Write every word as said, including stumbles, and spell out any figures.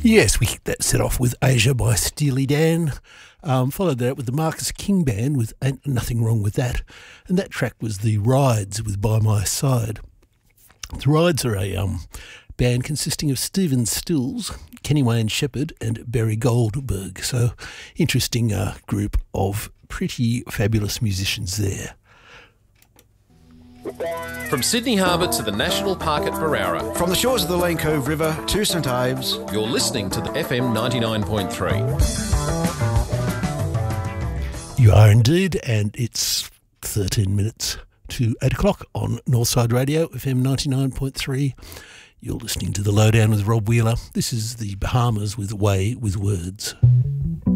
Yes, we kicked that set off with Asia by Steely Dan. Um, followed that with the Marcus King Band with Ain't Nothing Wrong With That. And that track was The Rides with By My Side. The Rides are a um, band consisting of Stephen Stills, Kenny Wayne Shepherd and Barry Goldberg. So interesting uh, group of pretty fabulous musicians there. From Sydney Harbour to the National Park at Berowra. From the shores of the Lane Cove River to St Ives. You're listening to the F M ninety-nine point three. You are indeed, and it's thirteen minutes to eight o'clock on Northside Radio, F M ninety-nine point three. You're listening to The Lowdown with Rob Wheeler. This is the Bahamas with Way with Words.